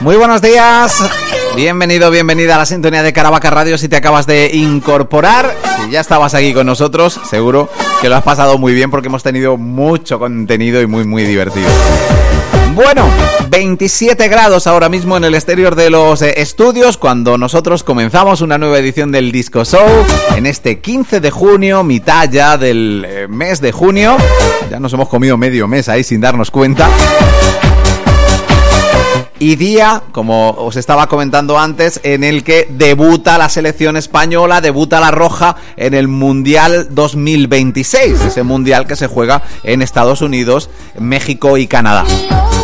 Muy buenos días, bienvenido, bienvenida a la sintonía de Caravaca Radio. Si te acabas de incorporar, si ya estabas aquí con nosotros, seguro que lo has pasado muy bien porque hemos tenido mucho contenido y muy divertido. Bueno, 27 grados ahora mismo en el exterior de los estudios cuando nosotros comenzamos una nueva edición del Disco Show en este 15 de junio, mitad ya del mes de junio. Ya nos hemos comido medio mes ahí sin darnos cuenta. Y día, como os estaba comentando antes, en el que debuta la selección española, debuta la Roja en el Mundial 2026, ese Mundial que se juega en Estados Unidos, México y Canadá.